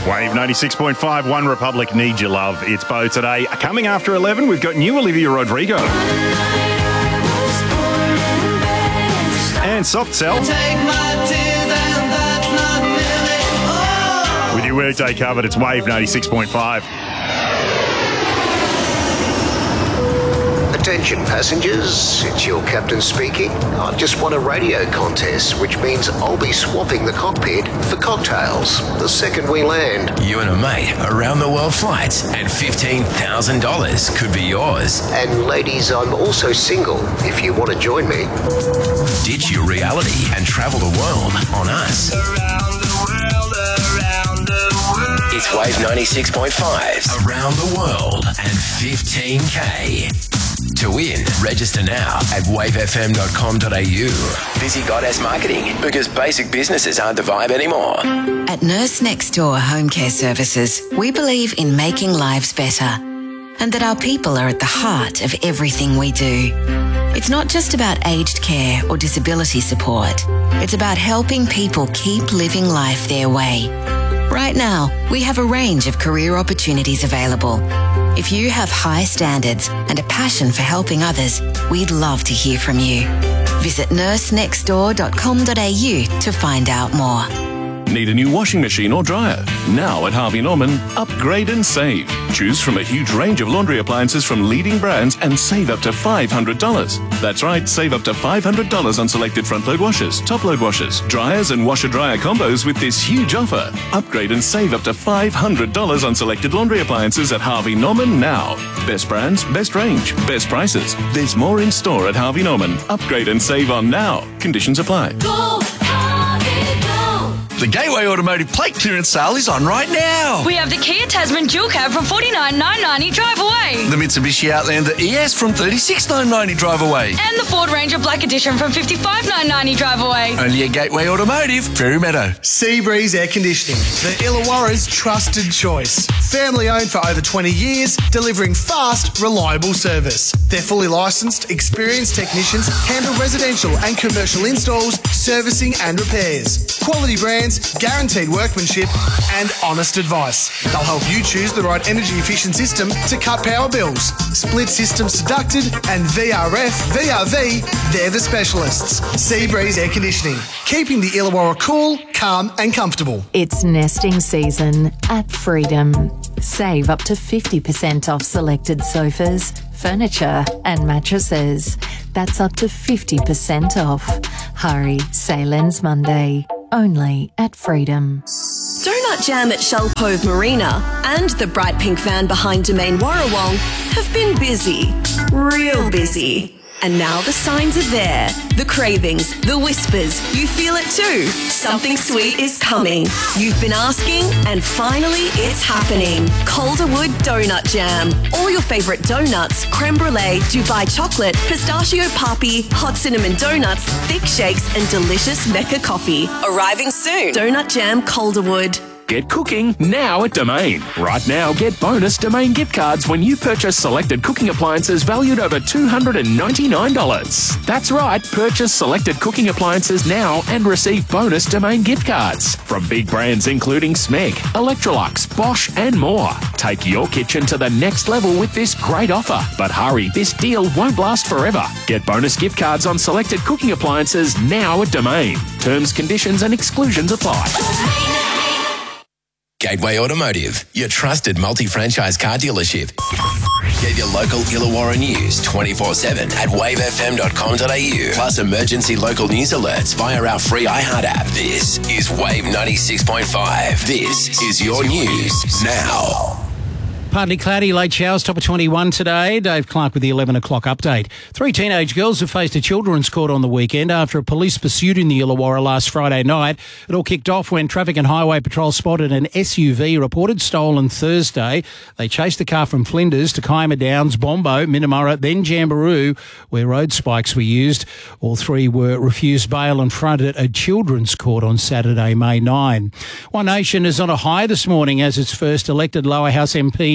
Wave 96.5, One Republic, Need Your Love. It's Bo today. Coming after 11, we've got new Olivia Rodrigo. And Soft Cell. With your workday covered, it's Wave 96.5. Attention passengers, it's your captain speaking. I've just won a radio contest, which means I'll be swapping the cockpit for cocktails the second we land. You and a mate, around the world flights, and $15,000 could be yours. And ladies, I'm also single, if you want to join me. Ditch your reality and travel the world on us. Around the world. It's Wave 96.5. Around the world and 15K. To win, register now at wavefm.com.au. Busy Goddess Marketing, because basic businesses aren't the vibe anymore. At Nurse Next Door Home Care Services, we believe in making lives better and that our people are at the heart of everything we do. It's not just about aged care or disability support. It's about helping people keep living life their way. Right now, we have a range of career opportunities available. If you have high standards and a passion for helping others, we'd love to hear from you. Visit nursenextdoor.com.au to find out more. Need a new washing machine or dryer? Now at Harvey Norman, upgrade and save. Choose from a huge range of laundry appliances from leading brands and save up to $500. That's right, save up to $500 on selected front-load washers, top-load washers, dryers and washer-dryer combos with this huge offer. Upgrade and save up to $500 on selected laundry appliances at Harvey Norman now. Best brands, best range, best prices. There's more in store at Harvey Norman. Upgrade and save on now. Conditions apply. Go, Harvey, go! The Gateway Automotive plate clearance sale is on right now. We have the Kia Tasman Dual Cab from $49,990 drive away. The Mitsubishi Outlander ES from $36,990 drive away. And the Ford Ranger Black Edition from $55,990 drive away. Only at Gateway Automotive, Fairy Meadow. Seabreeze Air Conditioning, the Illawarra's trusted choice. Family owned for over 20 years, delivering fast, reliable service. Their fully licensed, experienced technicians handle residential and commercial installs, servicing and repairs. Quality brands, guaranteed workmanship and honest advice. They'll help you choose the right energy efficient system to cut power bills. Split systems deducted and VRF, VRV, they're the specialists. Seabreeze Air Conditioning, keeping the Illawarra cool, calm and comfortable. It's nesting season at Freedom. Save up to 50% off selected sofas, furniture and mattresses. That's up to 50% off. Hurry, sale ends Monday. Only at Freedom. Donut Jam at Shell Cove Marina and the bright pink van behind Domain Warrawong have been busy. Real busy. And now the signs are there. The cravings, the whispers, you feel it too. Something sweet is coming. You've been asking and finally it's happening. Calderwood Donut Jam. All your favourite donuts, creme brulee, Dubai chocolate, pistachio papi, hot cinnamon donuts, thick shakes and delicious Mecca coffee. Arriving soon. Donut Jam Calderwood. Get cooking now at Domain. Right now, get bonus Domain gift cards when you purchase selected cooking appliances valued over $299. That's right, purchase selected cooking appliances now and receive bonus Domain gift cards from big brands including Smeg, Electrolux, Bosch and more. Take your kitchen to the next level with this great offer. But hurry, this deal won't last forever. Get bonus gift cards on selected cooking appliances now at Domain. Terms, conditions and exclusions apply. Gateway Automotive, your trusted multi-franchise car dealership. Get your local Illawarra news 24/7 at wavefm.com.au. Plus emergency local news alerts via our free iHeart app. This is Wave 96.5. This is your news now. Partly cloudy, late showers, top of 21 today. Dave Clark with the 11 o'clock update. 3 teenage girls have faced a children's court on the weekend after a police pursuit in the Illawarra last Friday night. It all kicked off when Traffic and Highway Patrol spotted an SUV reported stolen Thursday. They chased the car from Flinders to Kiama Downs, Bombo, Minamurra, then Jamberoo, where road spikes were used. All three were refused bail and fronted a children's court on Saturday, May 9. One Nation is on a high this morning as its first elected lower house MP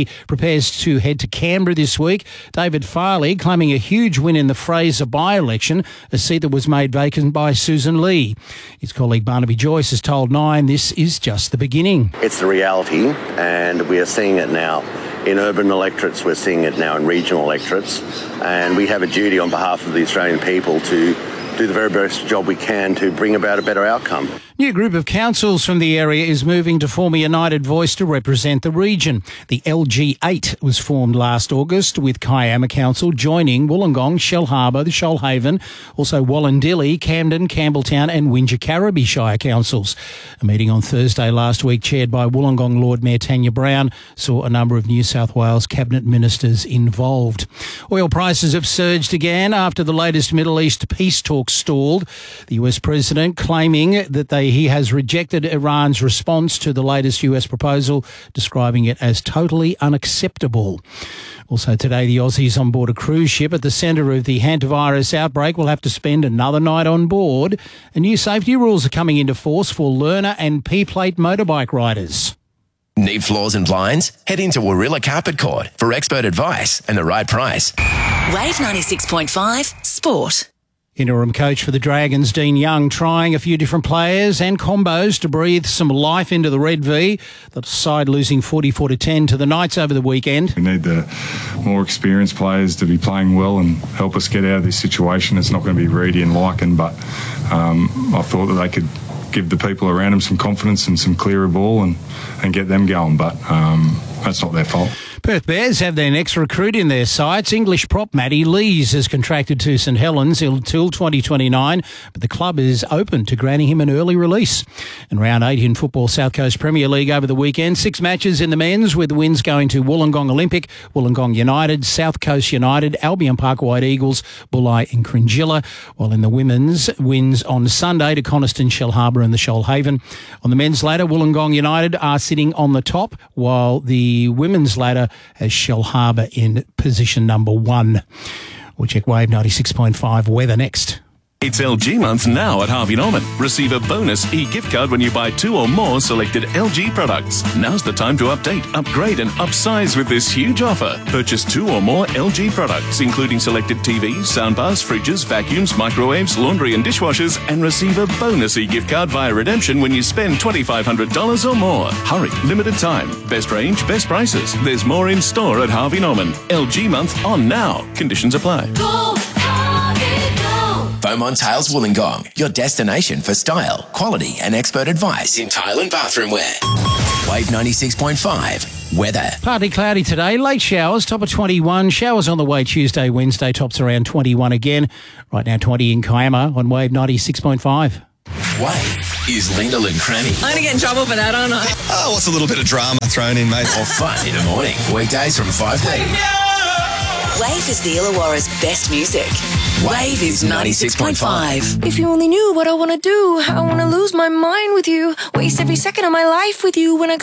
prepares to head to Canberra this week. David Farley claiming a huge win in the Fraser by-election, a seat that was made vacant by Susan Lee. His colleague Barnaby Joyce has told Nine this is just the beginning. It's the reality, and we are seeing it now. In urban electorates, we're seeing it now in regional electorates, and we have a duty on behalf of the Australian people to do the very best job we can to bring about a better outcome. New group of councils from the area is moving to form a united voice to represent the region. The LG8 was formed last August, with Kiama Council joining Wollongong, Shellharbour, the Shoalhaven, also Wallandilly, Camden, Campbelltown and Wingecarribee Shire councils. A meeting on Thursday last week, chaired by Wollongong Lord Mayor Tanya Brown, saw a number of New South Wales cabinet ministers involved. Oil prices have surged again after the latest Middle East peace talks stalled. The US president claiming that he has rejected Iran's response to the latest US proposal, describing it as totally unacceptable. Also today, the Aussies on board a cruise ship at the centre of the hantavirus outbreak will have to spend another night on board. And new safety rules are coming into force for learner and P-plate motorbike riders. Need floors and blinds? Head into Warilla Carpet Court for expert advice and the right price. Wave 96.5 Sport. Interim coach for the Dragons, Dean Young, trying a few different players and combos to breathe some life into the Red V. The side losing 44-10 to the Knights over the weekend. We need the more experienced players to be playing well and help us get out of this situation. It's not going to be Reedy and Lycan, but I thought that they could give the people around them some confidence and some clearer ball and get them going, but that's not their fault. Perth Bears have their next recruit in their sights. English prop Matty Lees has contracted to St Helens until 2029, but the club is open to granting him an early release. And round 8 in football, South Coast Premier League over the weekend. 6 matches in the men's, with the wins going to Wollongong Olympic, Wollongong United, South Coast United, Albion Park White Eagles, Bulli and Cringilla. While in the women's, wins on Sunday to Coniston, Shellharbour and the Shoalhaven. On the men's ladder, Wollongong United are sitting on the top, while the women's ladder has Shellharbour in position number 1. We'll check Wave 96.5 weather next. It's LG month now at Harvey Norman. Receive a bonus e-gift card when you buy 2 or more selected LG products. Now's the time to update, upgrade and upsize with this huge offer. Purchase 2 or more LG products, including selected TVs, soundbars, fridges, vacuums, microwaves, laundry and dishwashers, and receive a bonus e-gift card via redemption when you spend $2,500 or more. Hurry, limited time. Best range, best prices. There's more in store at Harvey Norman. LG month on now. Conditions apply. Go, Harvey, go! Beaumont Tiles Wollongong, your destination for style, quality and expert advice in tile and bathroom wear. Wave 96.5 weather. Partly cloudy today, late showers, top of 21. Showers on the way Tuesday, Wednesday, tops around 21 again. Right now 20 in Kiama on Wave 96.5. Wave is Linda and Cranny. I'm going to get in trouble for that, aren't I? Oh, what's a little bit of drama thrown in, mate? Or fun in the morning. Weekdays from 5:30. Wave is the Illawarra's best music. Wave is 96.5. If you only knew what I want to do, I want to lose my mind with you. Waste every second of my life with you when I